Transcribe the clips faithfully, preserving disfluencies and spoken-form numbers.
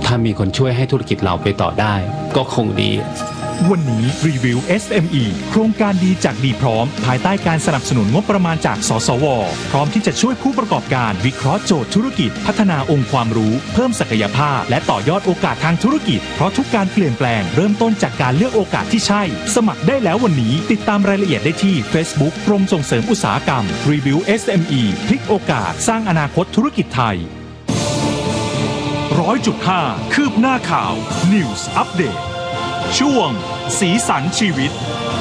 ถ้ามีคนช่วยให้ธุรกิจเราไปต่อได้ก็คงดีวันนี้รีวิว เอส เอ็ม อี โครงการดีจากดีพร้อมภายใต้การสนับสนุนงบประมาณจากสสวพร้อมที่จะช่วยผู้ประกอบการวิเคราะห์โจทย์ธุรกิจพัฒนาองค์ความรู้เพิ่มศักยภาพและต่อยอดโอกาสทางธุรกิจเพราะทุกการเปลี่ยนแปลงเริ่มต้นจากการเลือกโอกาสที่ใช่สมัครได้แล้ววันนี้ติดตามรายละเอียดได้ที่ Facebook กรมส่งเสริมอุตสาหกรรมรีวิว เอส เอ็ม อี พลิกโอกาสสร้างอนาคตธุรกิจไทย ร้อยจุดห้า คืบหน้าข่าว News Update ช่วงสีสันชีวิต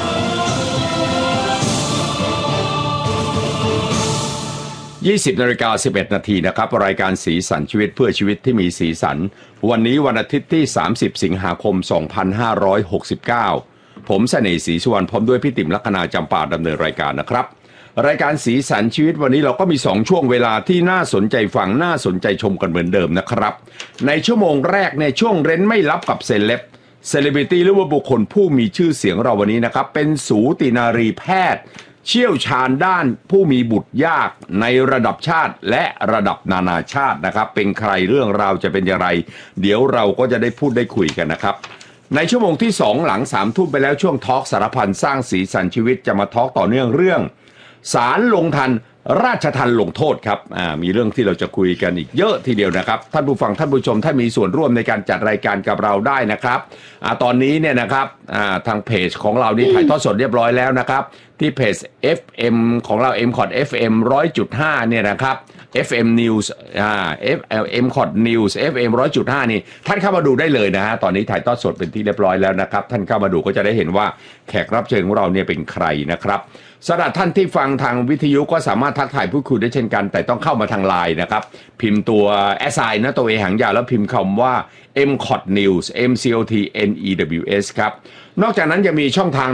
ยี่สิบนาฬิกาสิบเอ็ดนาทีนะครับรายการสีสันชีวิตเพื่อชีวิตที่มีสีสันวันนี้วันอาทิตย์ที่สามสิบสิงหาคมสองพันห้าร้อยหกสิบเก้าผมเสน่ห์ศรีสุวรรณพร้อมด้วยพี่ติ๋มลัคนาจำปาดำเนินรายการนะครับรายการสีสันชีวิตวันนี้เราก็มีสองช่วงเวลาที่น่าสนใจฟังน่าสนใจชมกันเหมือนเดิมนะครับในชั่วโมงแรกในช่วงเร้นไม่ลับกับเซเลบเซเลบริตี้หรือว่าบุคคลผู้มีชื่อเสียงเราวันนี้นะครับเป็นสูตินารีแพทย์เชี่ยวชาญด้านผู้มีบุตรยากในระดับชาติและระดับนานาชาตินะครับเป็นใครเรื่องราวจะเป็นอย่างไรเดี๋ยวเราก็จะได้พูดได้คุยกันนะครับในชั่วโมงที่สองหลังสามทุ่มไปแล้วช่วงทอล์กสารพันสร้างสีสันชีวิตจะมาทอล์กต่อเนื่องเรื่องศาลลงทันราชทัณฑ์ลงโทษครับอ่ามีเรื่องที่เราจะคุยกันอีกเยอะทีเดียวนะครับท่านผู้ฟังท่านผู้ชมถ้ามีส่วนร่วมในการจัดรายการกับเราได้นะครับอ่าตอนนี้เนี่ยนะครับอ่าทางเพจของเรานี่ถ่ายทอดสดเรียบร้อยแล้วนะครับที่เพจ เอฟ เอ็ม ของเรา เอ็ม คอท เอฟ เอ็ม หนึ่งร้อยจุดห้า เนี่ยนะครับ เอฟ เอ็ม News อ่า เอ็ม คอท News เอฟ เอ็ม หนึ่งร้อยจุดห้า นี่ท่านเข้ามาดูได้เลยนะฮะตอนนี้ถ่ายทอดสดเป็นที่เรียบร้อยแล้วนะครับท่านเข้ามาดูก็จะได้เห็นว่าแขกรับเชิญของเราเนี่ยเป็นใครนะครับสำหรับท่านที่ฟังทางวิทยุก็สามารถทักทายพูดคุยได้เช่นกันแต่ต้องเข้ามาทางไลน์นะครับพิมพ์ตัว แอส ไซน์ นะตัวเอหางยาวแล้วพิมพ์คำว่า เอ็ม คอท News เอ็ม ซี โอ ที เอ็น อี ดับเบิลยู เอส ครับนอกจากนั้นยังมีช่องทาง